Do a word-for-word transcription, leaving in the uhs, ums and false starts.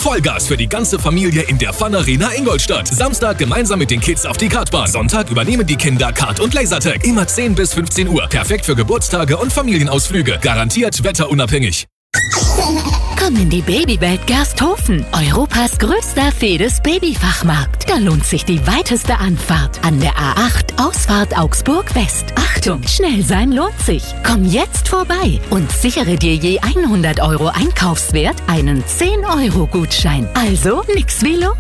Vollgas für die ganze Familie in der Fun Arena Ingolstadt. Samstag gemeinsam mit den Kids auf die Kartbahn. Sonntag übernehmen die Kinder Kart und Lasertag. Immer zehn bis fünfzehn Uhr. Perfekt für Geburtstage und Familienausflüge. Garantiert wetterunabhängig. Komm in die Babywelt Gersthofen, Europas größter Fedes-Babyfachmarkt. Da lohnt sich die weiteste Anfahrt an der A acht, Ausfahrt Augsburg West. Achtung, schnell sein lohnt sich. Komm jetzt vorbei und sichere dir je hundert Euro Einkaufswert einen zehn Euro Gutschein. Also nix wie los.